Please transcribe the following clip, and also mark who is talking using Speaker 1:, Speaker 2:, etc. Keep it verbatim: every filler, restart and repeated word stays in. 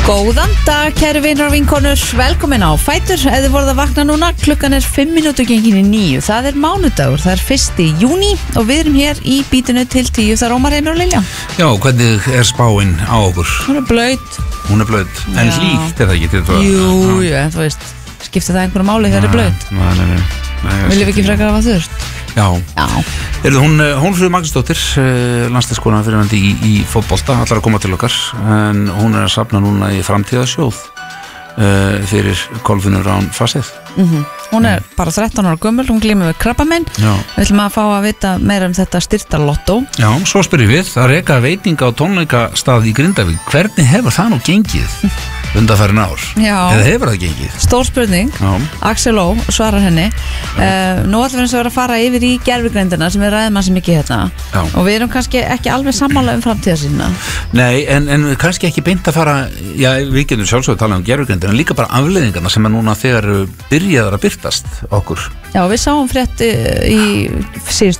Speaker 1: Góðan dag, kæru vinur og vinkonur, velkomin á Fætur. Ef þið voruð að vakna núna, klukkan er fimm mínútur gengin í níu. Það er mánudagur, það er fyrsti júní og við erum hér í bítinu til tíu. Það er Ómar, Heimir og Lilja.
Speaker 2: Já, hvernig er spáin á okkur?
Speaker 1: Hún er blöyt.
Speaker 2: Hún er blöyt, en hlýtt er það ekki til það?
Speaker 1: Jú, jú, en þú veist, skiptir það einhverju máli þegar það er blöyt?
Speaker 2: Nei, nei, nei, nei.
Speaker 1: Viljum við ekki frekar hafa þurrt?
Speaker 2: Já,
Speaker 1: Já.
Speaker 2: Er hún Hólmfríður Magnúsdóttir, landsliðskona fyrirvændi í, í fótbolta, allar að koma til okkar, en hún er að safna núna í framtíðasjóð uh, fyrir Kolfinnur Rán Fasið.
Speaker 1: Mm-hmm. Hún er bara þrettán ára gömul, hún glímir við krabbamein. Við ætlum að fá að vita meira um þetta styrktarlottó.
Speaker 2: Já, svo spyrir við, það reka veitinga á tónleikastað í Grindavík. Hvernig hefur það nú gengið undanfarin ár?
Speaker 1: Já.
Speaker 2: Eða hefur það gengið?
Speaker 1: Stór spurning.
Speaker 2: Já.
Speaker 1: Axel Ó svarar henni. Uh, nú ætlum við eins og vera að fara yfir í gervigreindina sem við ræðum að sem ekki hérna.
Speaker 2: Já.
Speaker 1: Og við erum kannski ekki alveg sammála um framtíðarsýnina.
Speaker 2: Nei, en, en kannski ekki beint að fara, já, við getum sjálfsögðu að tala um gervigreindina, en líka bara afleiðingarna sem er núna þegar byrjaðar að birtast okkur.
Speaker 1: Já, við sáum frétt í síðust